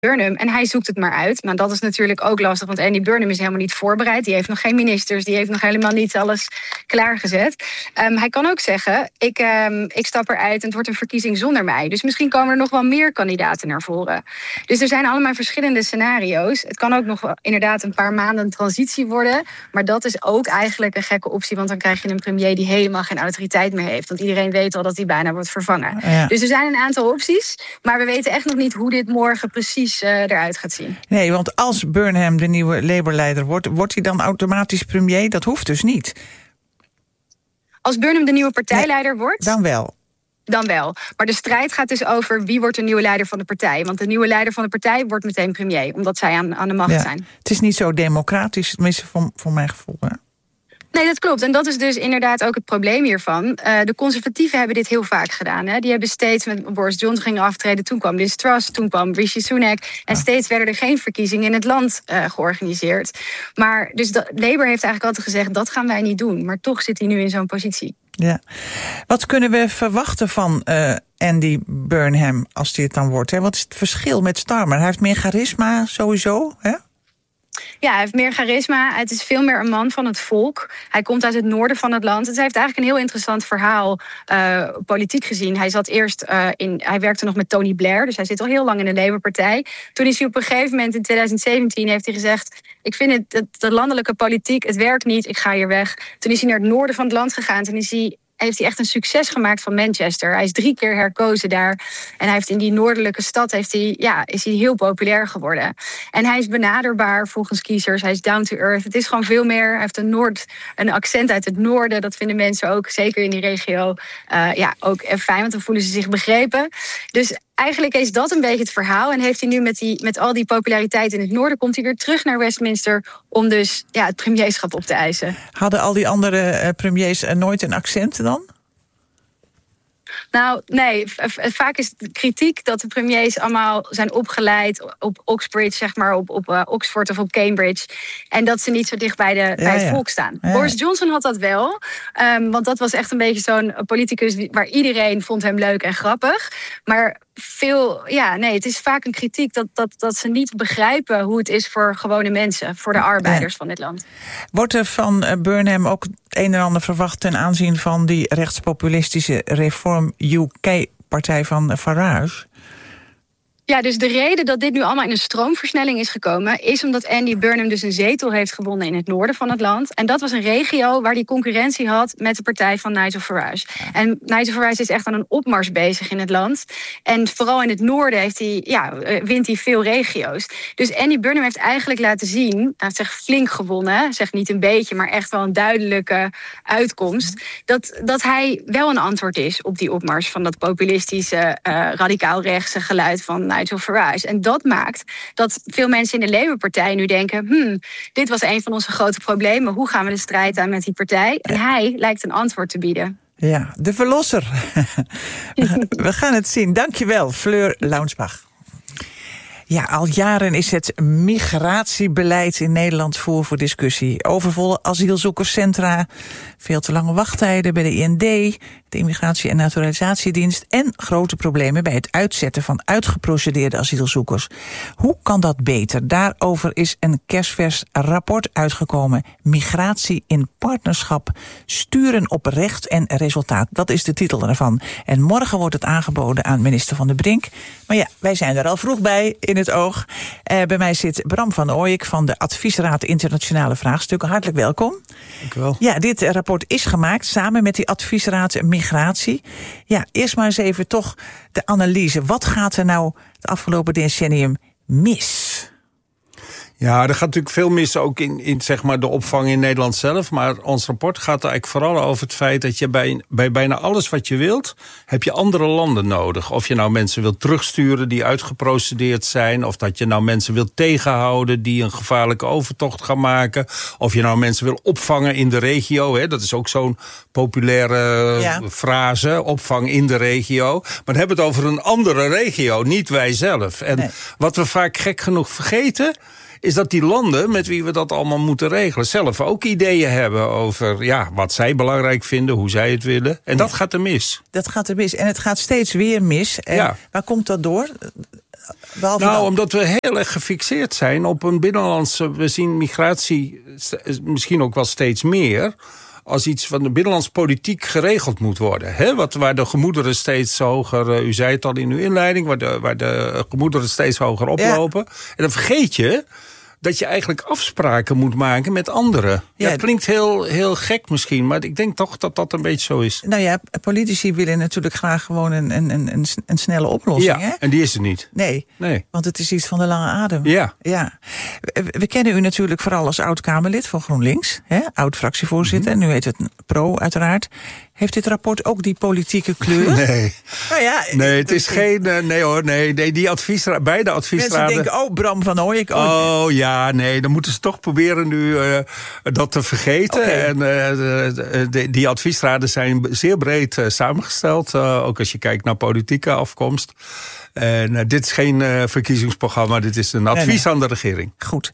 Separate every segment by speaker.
Speaker 1: Burnham en hij zoekt het maar uit. Nou, dat is natuurlijk ook lastig, want Andy Burnham is helemaal niet voorbereid. Die heeft nog geen ministers, die heeft nog helemaal niet alles klaargezet. Hij kan ook zeggen, ik stap eruit en het wordt een verkiezing zonder mij. Dus misschien komen er nog wel meer kandidaten naar voren. Dus er zijn allemaal verschillende scenario's. Het kan ook nog wel inderdaad een paar maanden een transitie worden. Maar dat is ook eigenlijk een gekke optie, want dan krijg je een premier die helemaal geen autoriteit meer heeft. Want iedereen weet al dat hij bijna wordt vervangen. Ja. Dus er zijn een aantal opties, maar we weten echt nog niet hoe dit morgen precies eruit gaat zien.
Speaker 2: Nee, want als Burnham de nieuwe Labour-leider wordt hij dan automatisch premier? Dat hoeft dus niet.
Speaker 1: Als Burnham de nieuwe partijleider wordt?
Speaker 2: Dan wel.
Speaker 1: Dan wel. Maar de strijd gaat dus over wie wordt de nieuwe leider van de partij. Want de nieuwe leider van de partij wordt meteen premier, omdat zij aan de macht zijn. Het
Speaker 2: is niet zo democratisch, tenminste voor mijn gevoel. Hè?
Speaker 1: Nee, dat klopt. En dat is dus inderdaad ook het probleem hiervan. De conservatieven hebben dit heel vaak gedaan. Hè. Die hebben steeds met Boris Johnson gingen aftreden. Toen kwam Liz Truss, toen kwam Rishi Sunak. En steeds werden er geen verkiezingen in het land georganiseerd. Maar dus Labour heeft eigenlijk altijd gezegd, dat gaan wij niet doen. Maar toch zit hij nu in zo'n positie.
Speaker 2: Ja. Wat kunnen we verwachten van Andy Burnham als hij het dan wordt? Hè? Wat is het verschil met Starmer? Hij heeft meer charisma sowieso, hè?
Speaker 1: Ja, hij heeft meer charisma. Het is veel meer een man van het volk. Hij komt uit het noorden van het land. Het heeft eigenlijk een heel interessant verhaal, politiek gezien. Hij zat eerst hij werkte nog met Tony Blair, dus hij zit al heel lang in de Labour-partij. Toen is hij op een gegeven moment in 2017 heeft hij gezegd, ik vind de landelijke politiek, het werkt niet, ik ga hier weg. Toen is hij naar het noorden van het land gegaan. Toen heeft hij echt een succes gemaakt van Manchester. Hij is 3 keer herkozen daar. En hij heeft in die noordelijke stad is hij heel populair geworden. En hij is benaderbaar volgens kiezers. Hij is down to earth. Het is gewoon veel meer. Hij heeft een accent uit het noorden. Dat vinden mensen ook, zeker in die regio, ook fijn. Want dan voelen ze zich begrepen. Dus eigenlijk is dat een beetje het verhaal. En heeft hij nu met al die populariteit in het noorden, komt hij weer terug naar Westminster om dus het premierschap op te eisen.
Speaker 2: Hadden al die andere premiers nooit een accent dan?
Speaker 1: Nou, nee. Vaak is de kritiek dat de premiers allemaal zijn opgeleid op Oxbridge, zeg maar, op Oxford of op Cambridge. En dat ze niet zo dicht bij het volk staan. Ja. Boris Johnson had dat wel. Want dat was echt een beetje zo'n politicus waar iedereen vond hem leuk en grappig. Maar het is vaak een kritiek dat ze niet begrijpen hoe het is voor gewone mensen, voor de arbeiders van dit land.
Speaker 2: Wordt er van Burnham ook het een en ander verwacht ten aanzien van die rechtspopulistische Reform UK-partij van Farage?
Speaker 1: Ja, dus de reden dat dit nu allemaal in een stroomversnelling is gekomen, is omdat Andy Burnham dus een zetel heeft gewonnen in het noorden van het land. En dat was een regio waar hij concurrentie had met de partij van Nigel Farage. En Nigel Farage is echt aan een opmars bezig in het land. En vooral in het noorden wint hij veel regio's. Dus Andy Burnham heeft eigenlijk laten zien, hij heeft zich flink gewonnen, zeg niet een beetje, maar echt wel een duidelijke uitkomst, dat hij wel een antwoord is op die opmars van dat populistische, radicaal-rechtse geluid van Nigel Farage. En dat maakt dat veel mensen in de Labour-partij nu denken, dit was een van onze grote problemen. Hoe gaan we de strijd aan met die partij? En hij lijkt een antwoord te bieden.
Speaker 2: Ja, de verlosser. We gaan het zien. Dankjewel, Fleur Launsbach. Ja, al jaren is het migratiebeleid in Nederland voor discussie. Overvolle asielzoekerscentra, veel te lange wachttijden bij de IND, de Immigratie- en Naturalisatiedienst en grote problemen bij het uitzetten van uitgeprocedeerde asielzoekers. Hoe kan dat beter? Daarover is een kerstvers rapport uitgekomen. Migratie in partnerschap, sturen op recht en resultaat. Dat is de titel ervan. En morgen wordt het aangeboden aan minister Van der Brink. Maar ja, wij zijn er al vroeg bij in het oog. Bij mij zit Bram van Ooyek van de Adviesraad Internationale Vraagstukken. Hartelijk welkom.
Speaker 3: Dank u wel.
Speaker 2: Ja, dit rapport is gemaakt samen met die Adviesraad Migratie. Ja, eerst maar eens even toch de analyse. Wat gaat er nou het afgelopen decennium mis?
Speaker 3: Ja, er gaat natuurlijk veel mis ook in zeg maar de opvang in Nederland zelf. Maar ons rapport gaat er eigenlijk vooral over het feit dat je bij bijna alles wat je wilt, heb je andere landen nodig. Of je nou mensen wilt terugsturen die uitgeprocedeerd zijn, of dat je nou mensen wilt tegenhouden die een gevaarlijke overtocht gaan maken. Of je nou mensen wil opvangen in de regio. Hè, dat is ook zo'n populaire frase, opvang in de regio. Maar dan hebben we het over een andere regio, niet wij zelf. En wat we vaak gek genoeg vergeten, is dat die landen met wie we dat allemaal moeten regelen zelf ook ideeën hebben over wat zij belangrijk vinden, hoe zij het willen. En dat gaat er mis.
Speaker 2: Dat gaat er mis. En het gaat steeds weer mis. En waar komt dat door?
Speaker 3: Omdat we heel erg gefixeerd zijn op een binnenlandse... We zien migratie misschien ook wel steeds meer als iets van de binnenlandse politiek geregeld moet worden. Hè? Waar de gemoederen steeds hoger... U zei het al in uw inleiding, waar de gemoederen steeds hoger oplopen. Ja. En dan vergeet je dat je eigenlijk afspraken moet maken met anderen. Ja, het klinkt heel gek misschien, maar ik denk toch dat dat een beetje zo is.
Speaker 2: Nou ja, politici willen natuurlijk graag gewoon een snelle oplossing.
Speaker 3: Ja,
Speaker 2: hè?
Speaker 3: En die is er niet.
Speaker 2: Nee, want het is iets van de lange adem.
Speaker 3: Ja.
Speaker 2: We kennen u natuurlijk vooral als oud-Kamerlid van GroenLinks. Oud-fractievoorzitter, en nu heet het pro uiteraard. Heeft dit rapport ook die politieke kleur?
Speaker 3: Nee. Nee, het is geen... Nee, die beide adviesraden...
Speaker 2: Mensen denken, Bram van Ooyek.
Speaker 3: Dan moeten ze toch proberen nu dat te vergeten. Okay. En die adviesraden zijn zeer breed samengesteld. Ook als je kijkt naar politieke afkomst. En dit is geen verkiezingsprogramma, dit is een advies aan de regering.
Speaker 2: Goed.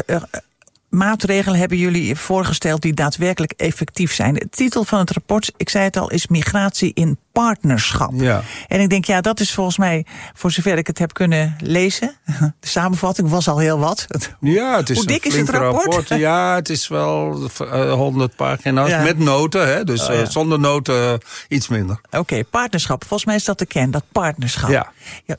Speaker 2: Maatregelen hebben jullie voorgesteld die daadwerkelijk effectief zijn. De titel van het rapport, ik zei het al, is Migratie in Partnerschap. Ja. En ik denk, dat is volgens mij, voor zover ik het heb kunnen lezen... de samenvatting was al heel wat.
Speaker 3: Ja, het is
Speaker 2: Hoe dik is het rapport?
Speaker 3: Ja, het is wel 100 pagina's met noten. Hè? Dus zonder noten iets minder.
Speaker 2: Oké, partnerschap. Volgens mij is dat de kern, dat partnerschap. Ja,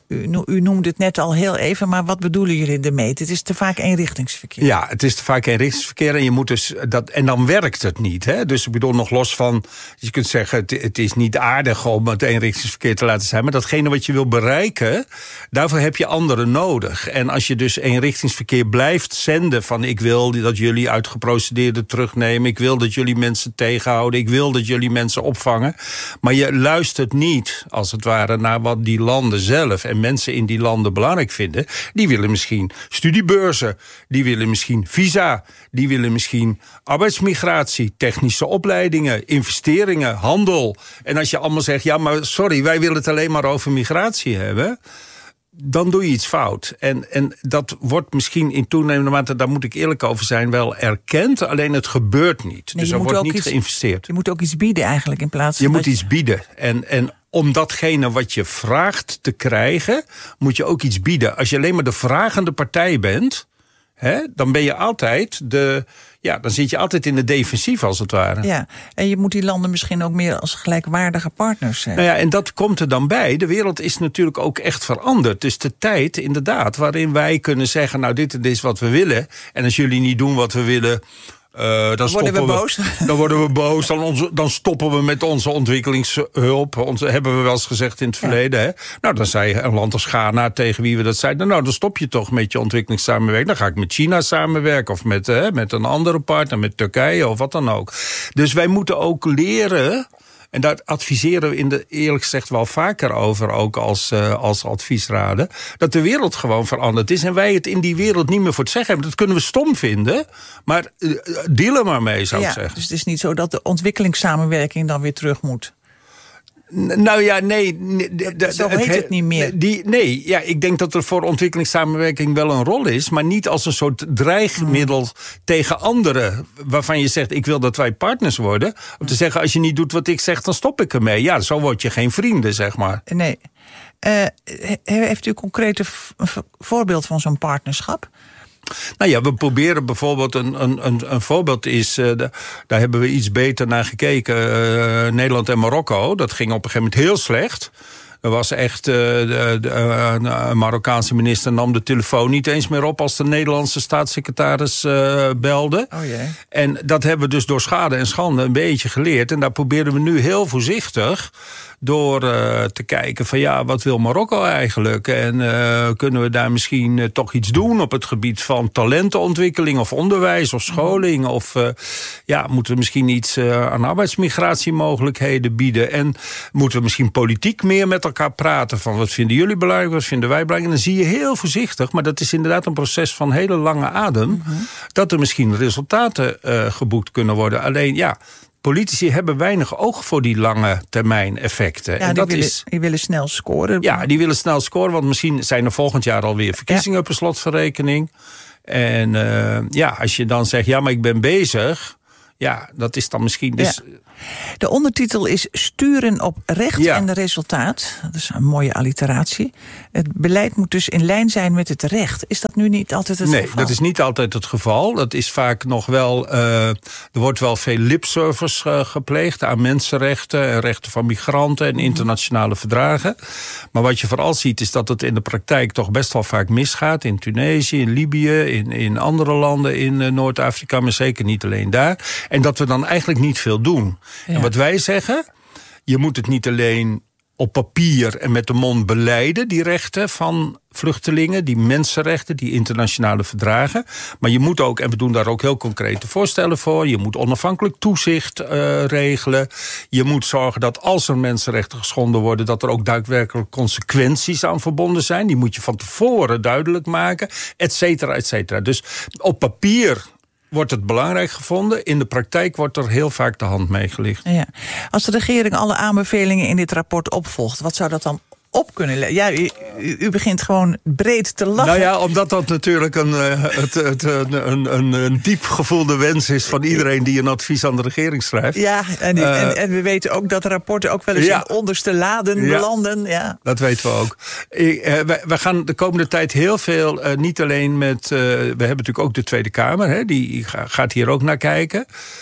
Speaker 2: u noemde het net al heel even, maar wat bedoelen jullie ermee? Het is te vaak eenrichtingsverkeer.
Speaker 3: Ja, het is te vaak eenrichtingsverkeer en je moet dus en dan werkt het niet. Hè? Dus ik bedoel, nog los van, je kunt zeggen, het is niet aardig om het eenrichtingsverkeer te laten zijn, maar datgene wat je wil bereiken, daarvoor heb je anderen nodig. En als je dus eenrichtingsverkeer blijft zenden van ik wil dat jullie uitgeprocedeerden terugnemen, ik wil dat jullie mensen tegenhouden, ik wil dat jullie mensen opvangen, maar je luistert niet, als het ware, naar wat die landen zelf en mensen in die landen belangrijk vinden. Die willen misschien studiebeurzen, die willen misschien visa, die willen misschien arbeidsmigratie, technische opleidingen, investeringen, handel. En als je allemaal zegt, ja, maar sorry, wij willen het alleen maar over migratie hebben, dan doe je iets fout. En dat wordt misschien in toenemende mate, daar moet ik eerlijk over zijn, wel erkend. Alleen het gebeurt niet.
Speaker 2: Nee,
Speaker 3: dus er wordt niet geïnvesteerd.
Speaker 2: Je moet ook iets bieden eigenlijk in plaats van...
Speaker 3: Je moet iets bieden. En om datgene wat je vraagt te krijgen, moet je ook iets bieden. Als je alleen maar de vragende partij bent, dan ben je altijd dan zit je altijd in de defensief als het ware.
Speaker 2: Ja, en je moet die landen misschien ook meer als gelijkwaardige partners zijn.
Speaker 3: Nou ja, en dat komt er dan bij. De wereld is natuurlijk ook echt veranderd. Dus de tijd, inderdaad, waarin wij kunnen zeggen, nou, dit is wat we willen. En als jullie niet doen wat we willen, dan worden we boos. Dan worden we boos. Dan stoppen we met onze ontwikkelingshulp. Hebben we wel eens gezegd in het verleden. Hè? Nou, dan zei een land als Ghana, tegen wie we dat zeiden, nou, dan stop je toch met je ontwikkelingssamenwerking. Dan ga ik met China samenwerken of met een andere partner, met Turkije of wat dan ook. Dus wij moeten ook leren. En daar adviseren we eerlijk gezegd wel vaker over, ook als adviesraden, dat de wereld gewoon veranderd is en wij het in die wereld niet meer voor het zeggen hebben. Dat kunnen we stom vinden, maar deal er maar mee, zou ik zeggen.
Speaker 2: Dus het is niet zo dat de ontwikkelingssamenwerking dan weer terug moet?
Speaker 3: Nou ja, nee.
Speaker 2: Zo heet het niet meer.
Speaker 3: Ik denk dat er voor ontwikkelingssamenwerking wel een rol is, maar niet als een soort dreigmiddel tegen anderen, waarvan je zegt, ik wil dat wij partners worden. Om te zeggen, als je niet doet wat ik zeg, dan stop ik ermee. Ja, zo word je geen vrienden, zeg maar.
Speaker 2: Nee. Heeft u een concreet voorbeeld van zo'n partnerschap?
Speaker 3: Nou ja, we proberen bijvoorbeeld, een voorbeeld is, daar hebben we iets beter naar gekeken, Nederland en Marokko. Dat ging op een gegeven moment heel slecht. Er was echt, de Marokkaanse minister nam de telefoon niet eens meer op als de Nederlandse staatssecretaris belde.
Speaker 2: Oh jee.
Speaker 3: En dat hebben we dus door schade en schande een beetje geleerd. En daar proberen we nu heel voorzichtig door te kijken van wat wil Marokko eigenlijk? En kunnen we daar misschien toch iets doen op het gebied van talentenontwikkeling of onderwijs of scholing? Of moeten we misschien iets aan arbeidsmigratiemogelijkheden bieden? En moeten we misschien politiek meer met elkaar praten van wat vinden jullie belangrijk, wat vinden wij belangrijk? En dan zie je heel voorzichtig, maar dat is inderdaad een proces van hele lange adem, dat er misschien resultaten geboekt kunnen worden. Alleen politici hebben weinig oog voor die lange termijn effecten.
Speaker 2: Ja, en die willen snel scoren.
Speaker 3: Ja, die willen snel scoren, want misschien zijn er volgend jaar alweer verkiezingen per slot van rekening. En als je dan zegt, ja, maar ik ben bezig, ja, dat is dan misschien... Dus,
Speaker 2: de ondertitel is Sturen op recht en resultaat. Dat is een mooie alliteratie. Het beleid moet dus in lijn zijn met het recht. Is dat nu niet altijd het geval?
Speaker 3: Nee, dat is niet altijd het geval. Dat is vaak nog wel... er wordt wel veel lipservice gepleegd aan mensenrechten en rechten van migranten en internationale verdragen. Maar wat je vooral ziet is dat het in de praktijk toch best wel vaak misgaat. In Tunesië, in Libië, in andere landen in Noord-Afrika, maar zeker niet alleen daar. En dat we dan eigenlijk niet veel doen. Ja. En wat wij zeggen, je moet het niet alleen op papier en met de mond belijden, die rechten van vluchtelingen, die mensenrechten, die internationale verdragen. Maar je moet ook, en we doen daar ook heel concrete voorstellen voor, je moet onafhankelijk toezicht regelen. Je moet zorgen dat als er mensenrechten geschonden worden, dat er ook daadwerkelijk consequenties aan verbonden zijn. Die moet je van tevoren duidelijk maken, et cetera, et cetera. Dus op papier wordt het belangrijk gevonden. In de praktijk wordt er heel vaak de hand mee gelicht. Ja.
Speaker 2: Als de regering alle aanbevelingen in dit rapport opvolgt, wat zou dat dan op kunnen leggen? Ja, u begint gewoon breed te lachen.
Speaker 3: Nou ja, omdat dat natuurlijk een diep gevoelde wens is van iedereen die een advies aan de regering schrijft.
Speaker 2: Ja, en we weten ook dat de rapporten ook wel eens in onderste laden belanden. Ja.
Speaker 3: Dat weten we ook. We gaan de komende tijd heel veel, niet alleen met... we hebben natuurlijk ook de Tweede Kamer, hè, die gaat hier ook naar kijken.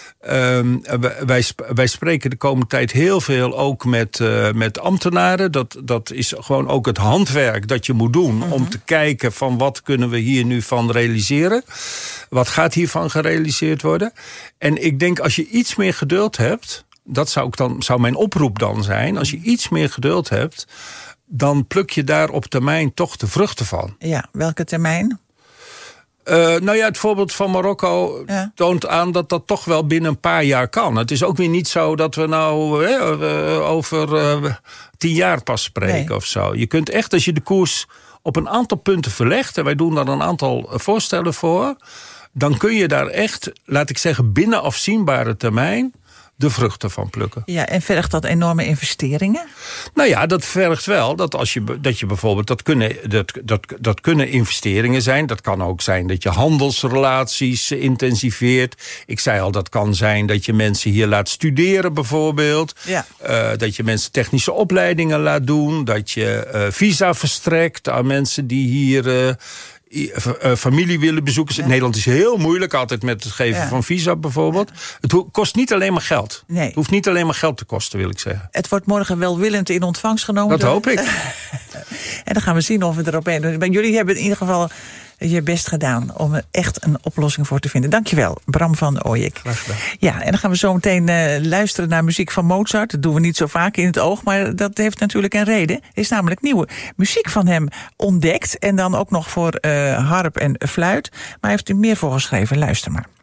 Speaker 3: Wij spreken de komende tijd heel veel ook met ambtenaren. Dat is gewoon ook het handwerk dat je moet doen om te kijken van wat kunnen we hier nu van realiseren. Wat gaat hiervan gerealiseerd worden? En ik denk als je iets meer geduld hebt, dat zou mijn oproep dan zijn. Als je iets meer geduld hebt, dan pluk je daar op termijn toch de vruchten van.
Speaker 2: Ja, welke termijn?
Speaker 3: Het voorbeeld van Marokko toont aan dat dat toch wel binnen een paar jaar kan. Het is ook weer niet zo dat we nou over 10 jaar pas spreken of zo. Je kunt echt, als je de koers op een aantal punten verlegt, en wij doen daar een aantal voorstellen voor, dan kun je daar echt, laat ik zeggen, binnen afzienbare termijn de vruchten van plukken.
Speaker 2: Ja, en vergt dat enorme investeringen?
Speaker 3: Nou ja, dat vergt wel dat je bijvoorbeeld, dat kunnen investeringen zijn. Dat kan ook zijn dat je handelsrelaties intensiveert. Ik zei al, dat kan zijn dat je mensen hier laat studeren bijvoorbeeld. Ja. Dat je mensen technische opleidingen laat doen. Dat je visa verstrekt aan mensen die hier familie willen bezoeken. Ja. Nederland is heel moeilijk altijd met het geven van visa bijvoorbeeld. Het kost niet alleen maar geld. Nee. Het hoeft niet alleen maar geld te kosten, wil ik zeggen.
Speaker 2: Het wordt morgen welwillend in ontvangst genomen.
Speaker 3: Dat hoop ik.
Speaker 2: En dan gaan we zien of we erop heen doen. Jullie hebben in ieder geval je best gedaan om er echt een oplossing voor te vinden. Dankjewel, Bram van Ooyek.
Speaker 3: Graag gedaan.
Speaker 2: Ja, en dan gaan we zo meteen luisteren naar muziek van Mozart. Dat doen we niet zo vaak in het oog, maar dat heeft natuurlijk een reden. Er is namelijk nieuwe muziek van hem ontdekt. En dan ook nog voor harp en fluit. Maar hij heeft er meer voor geschreven. Luister maar.